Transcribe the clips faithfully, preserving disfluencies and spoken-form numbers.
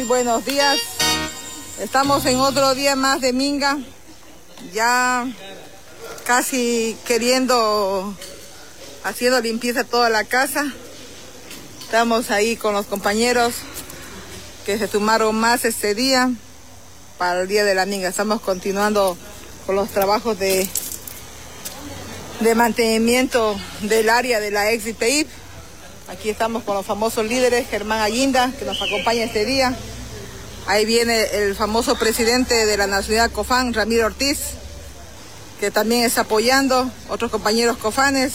buenos días. Estamos en otro día más de Minga, ya casi queriendo, haciendo limpieza toda la casa. Estamos ahí con los compañeros que se sumaron más este día para el día de la Minga. Estamos continuando con los trabajos de, de mantenimiento del área de la ex I P I P. Aquí estamos con los famosos líderes, Germán Allinda, que nos acompaña este día. Ahí viene el famoso presidente de la Nacionalidad COFAN, Ramiro Ortiz, que también está apoyando, otros compañeros cofanes.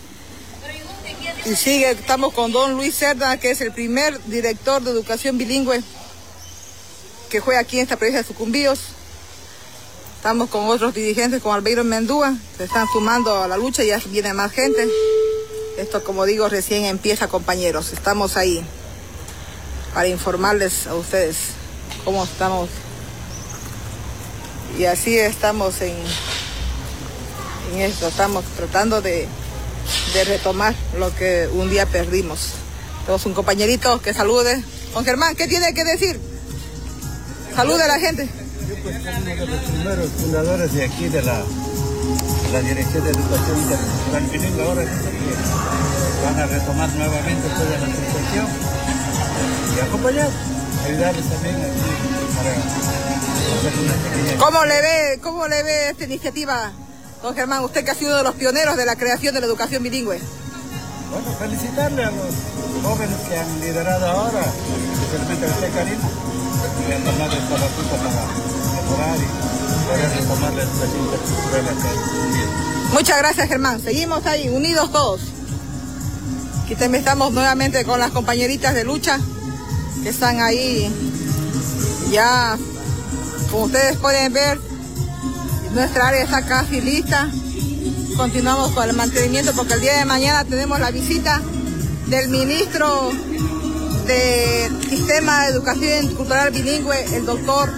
Y sigue, estamos con don Luis Cerda, que es el primer director de educación bilingüe que juega aquí en esta provincia de Sucumbíos. Estamos con otros dirigentes, con Albeiro Mendúa, se están sumando a la lucha, ya viene más gente. Esto, como digo, recién empieza, compañeros. Estamos ahí para informarles a ustedes cómo estamos. Y así estamos en, en esto. Estamos tratando de, de retomar lo que un día perdimos. Tenemos un compañerito que salude. Don Germán, ¿qué tiene que decir? Salude a la gente. Yo pues como uno de los primeros fundadores de aquí de la, la Dirección de Educación Internacional Bilingüe, ahora que van a retomar nuevamente toda la situación y acompañar, ayudarles también aquí para hacer una pequeña... ¿Cómo le ve, cómo le ve esta iniciativa, don Germán? Usted que ha sido de los pioneros de la creación de la educación bilingüe. Bueno, felicitarle a los jóvenes que han liderado ahora, especialmente a usted, Karina, y a tomar esta batuta para mejorar y poder retomar la educación intercultural acá. Muchas gracias, Germán. Seguimos ahí, unidos todos. Aquí también estamos nuevamente con las compañeritas de lucha que están ahí. Ya, como ustedes pueden ver, nuestra área está casi lista. Continuamos con el mantenimiento porque el día de mañana tenemos la visita del ministro del Sistema de Educación Cultural Bilingüe, el doctor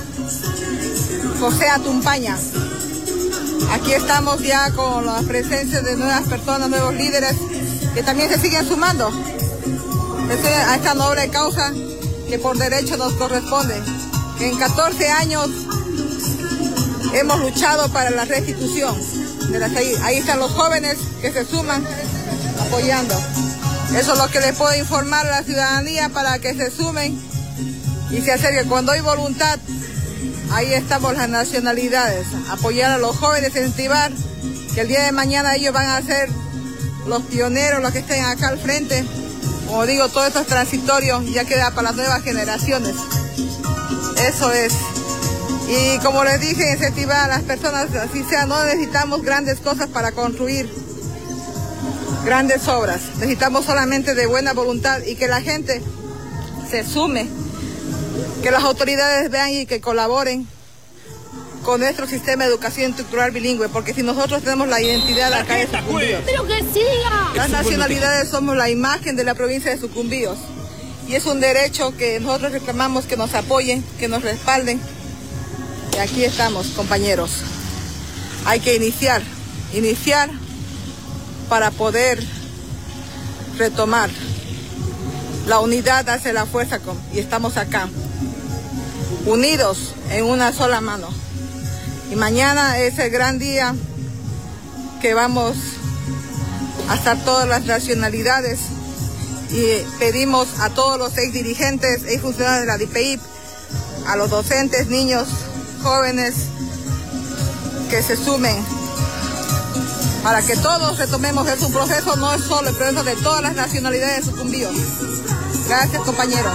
José Atumpaña. Aquí estamos ya con la presencia de nuevas personas, nuevos líderes que también se siguen sumando a esta noble causa que por derecho nos corresponde. En catorce años hemos luchado para la restitución de las ahí. Ahí están los jóvenes que se suman apoyando. Eso es lo que les puedo informar a la ciudadanía para que se sumen y se acerquen. Cuando hay voluntad, ahí estamos las nacionalidades, apoyar a los jóvenes, incentivar que el día de mañana ellos van a ser los pioneros, los que estén acá al frente. Como digo, todo esto es transitorio, ya queda para las nuevas generaciones. Eso es. Y como les dije, incentivar a las personas, así sea, no necesitamos grandes cosas para construir grandes obras. Necesitamos solamente de buena voluntad y que la gente se sume, que las autoridades vean y que colaboren con nuestro sistema de educación cultural bilingüe, porque si nosotros tenemos la identidad acá de Sucumbíos, pero que siga. Las nacionalidades somos la imagen de la provincia de Sucumbíos y es un derecho que nosotros reclamamos, que nos apoyen, que nos respalden. Y aquí estamos, compañeros. Hay que iniciar, iniciar para poder retomar. La unidad hace la fuerza y estamos acá, unidos en una sola mano. Y mañana es el gran día que vamos a estar todas las nacionalidades y pedimos a todos los ex dirigentes, ex funcionarios de la D I P I P, a los docentes, niños, jóvenes, que se sumen para que todos retomemos. Es un proceso, no es solo el proceso de todas las nacionalidades de Sucumbíos. Gracias, compañeros.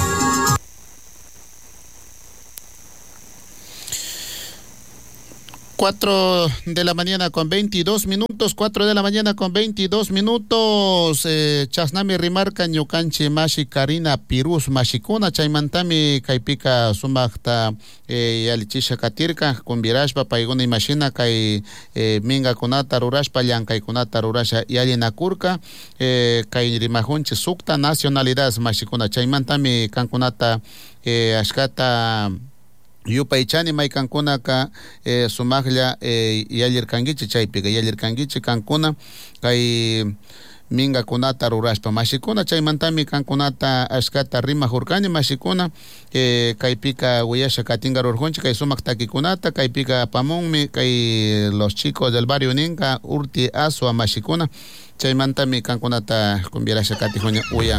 Cuatro de la mañana con veintidós minutos, cuatro de la mañana con veintidós minutos. Eh, Chasnami rimarca ñukanchi mashi Karina Pirus mashikuna chaymantami kaypika sumakta eh, yalichisha katirka kunvirashpa payguna imashina kay eh, minga kunata rurashpa llankaykunata rurasha yalinakurka eh, kay rimajunchi sukta nacionalidades mashikuna chaymantami kankunata eh, ashkata yupaychani maykankunaka eh, sumaqlla eh, yallirkankichi chaypiqa yallirkankichi kankuna kay minga kunata rurashpa mashikuna chaymantami kankunata ashkata rima hurkani mashikuna eh, kaypika wiyasha katinga rurjunchik kay sumak takikunata kaypika pamunmi kay los chicos del barrio ninka urti aswa mashikuna chaymantami kankunata kumbirasha katijuña uyan